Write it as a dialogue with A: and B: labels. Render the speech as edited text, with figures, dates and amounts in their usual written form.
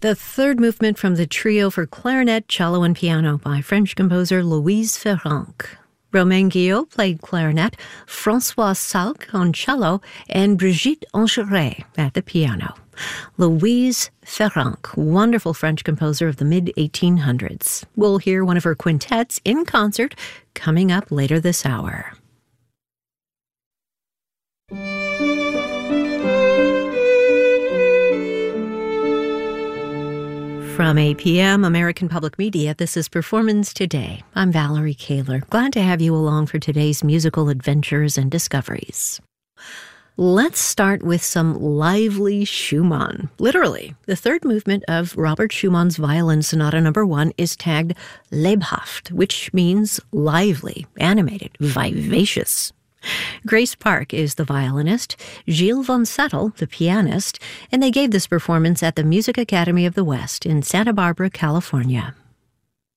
A: The third movement from the trio for clarinet, cello, and piano by French composer Louise Ferranc. Romain Guillot played clarinet, François Salk on cello, and Brigitte Angeret at the piano. Louise Ferranc, wonderful French composer of the mid-1800s. We'll hear one of her quintets in concert coming up later this hour. From APM, American Public Media, this is Performance Today. I'm Valerie Kaler. Glad to have you along for today's musical adventures and discoveries. Let's start with some lively Schumann. Literally, the third movement of Robert Schumann's Violin Sonata No. 1 is tagged lebhaft, which means lively, animated, vivacious. Grace Park is the violinist, Gilles von Settel the pianist, and they gave this performance at the Music Academy of the West in Santa Barbara, California.